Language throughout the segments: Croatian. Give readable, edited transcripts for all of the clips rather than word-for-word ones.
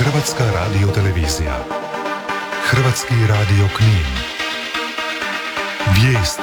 Hrvatska radiotelevizija. Hrvatski radio Knin. Vijesti.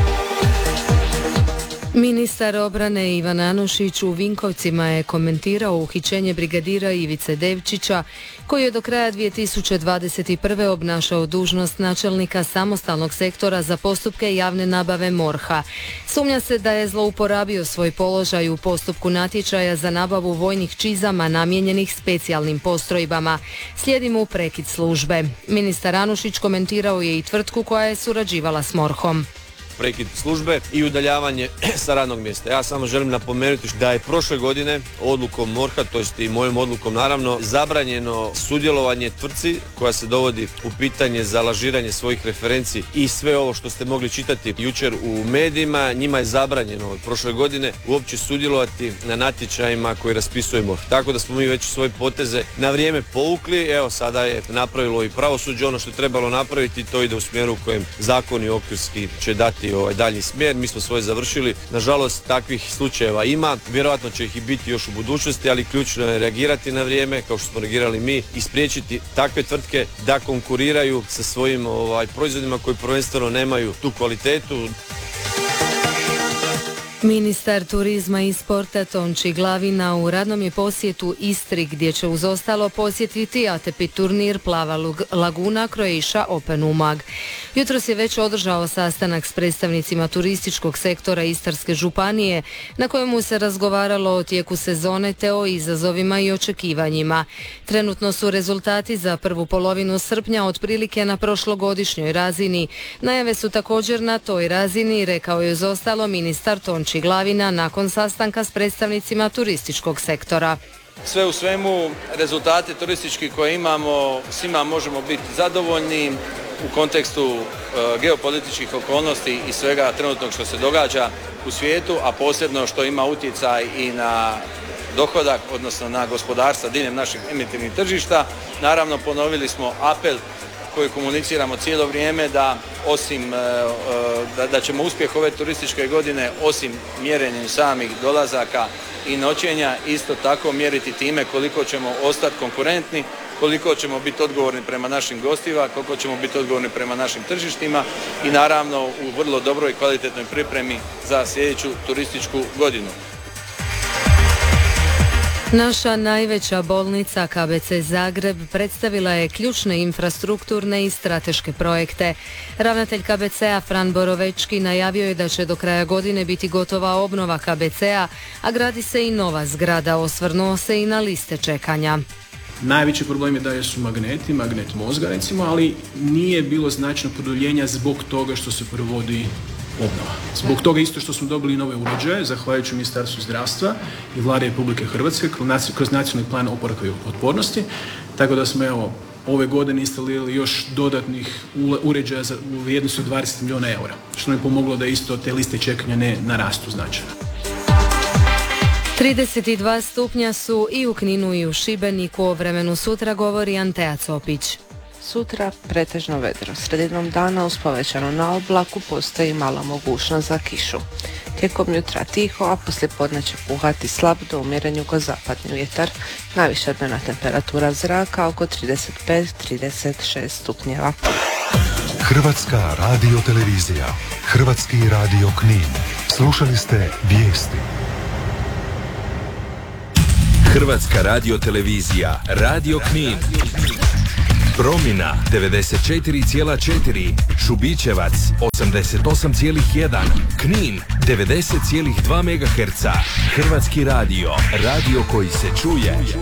Ministar obrane Ivan Anušić u Vinkovcima je komentirao uhićenje brigadira Ivice Devčića, koji je do kraja 2021. obnašao dužnost načelnika samostalnog sektora za postupke javne nabave MORH-a. Sumnja se da je zlouporabio svoj položaj u postupku natječaja za nabavu vojnih čizama namijenjenih specijalnim postrojbama. Slijedi mu prekid službe. Ministar Anušić komentirao je i tvrtku koja je surađivala s MORH-om. Prekid službe i udaljavanje sa radnog mjesta. Ja samo želim napomenuti da je prošle godine odlukom MORH-a, to jest i mojom odlukom naravno, zabranjeno sudjelovanje tvrtci koja se dovodi u pitanje za lažiranje svojih referenci i sve ovo što ste mogli čitati jučer u medijima. Njima je zabranjeno od prošle godine uopće sudjelovati na natječajima koji raspisuje MORH. Tako da smo mi već svoje poteze na vrijeme povukli. Evo sada je napravilo i pravosuđe ono što je trebalo napraviti, to ide u smjeru u kojem zakoni okvirski će dati dalji smjer. Mi smo svoje završili. Nažalost, takvih slučajeva ima. Vjerojatno će ih i biti još u budućnosti, ali ključno je reagirati na vrijeme, kao što smo reagirali mi, i spriječiti takve tvrtke da konkuriraju sa svojim proizvodima koji prvenstveno nemaju tu kvalitetu. Ministar turizma i sporta Tonči Glavina u radnom je posjetu Istri, gdje će uz ostalo posjetiti ATP turnir Plava Laguna Croatia Open Umag. Jutros je već održao sastanak s predstavnicima turističkog sektora Istarske županije, na kojemu se razgovaralo o tijeku sezone te o izazovima i očekivanjima. Trenutno su rezultati za prvu polovinu srpnja otprilike na prošlogodišnjoj razini. Najave su također na toj razini, rekao je uz ostalo ministar Tonči Glavina nakon sastanka s predstavnicima turističkog sektora. Sve u svemu, rezultate turistički koje imamo, svima možemo biti zadovoljni u kontekstu geopolitičkih okolnosti i svega trenutnog što se događa u svijetu, a posebno što ima utjecaj i na dohodak, odnosno na gospodarstva diljem naših emitivnih tržišta. Naravno, ponovili smo apel koji komuniciramo cijelo vrijeme da osim da ćemo uspjeh ove turističke godine osim mjerenjem samih dolazaka i noćenja isto tako mjeriti time koliko ćemo ostati konkurentni, koliko ćemo biti odgovorni prema našim gostima, koliko ćemo biti odgovorni prema našim tržištima i naravno u vrlo dobroj i kvalitetnoj pripremi za sljedeću turističku godinu. Naša najveća bolnica KBC Zagreb predstavila je ključne infrastrukturne i strateške projekte. Ravnatelj KBC-a Fran Borovečki najavio je da će do kraja godine biti gotova obnova KBC-a, a gradi se i nova zgrada. Osvrnuo se i na liste čekanja. Najveći problem je da su magnet mozga recimo, ali nije bilo značajnog produljenja zbog toga što se provodi obnova. Zbog toga isto što smo dobili nove uređaje, zahvaljujući Ministarstvu zdravstva i Vlade Republike Hrvatske kroz nacionalni plan oporavka i otpornosti, tako da smo ove godine instalirali još dodatnih uređaja u vrijednosti od 20 milijuna eura, što nam je pomoglo da isto te liste čekanja ne narastu značajno. 32 stupnja su i u Kninu i u Šibeniku. O vremenu sutra govori Antea Copić. Sutra pretežno vedro. Sredinom dana uz povećano na oblaku postoji mala mogućnost za kišu. Tijekom jutra tiho, a poslijepodne će puhati slab do umjeren jugozapadni vjetar. Najviša dnevna temperatura zraka oko 35-36 stupnjeva. Hrvatska radiotelevizija. Hrvatski radio Knin. Slušali ste vijesti. Hrvatska radiotelevizija, Radio Knin. Promjena 94,4, Šubićevac 88,1, Knin 90,2 MHz. Hrvatski radio, radio koji se čuje.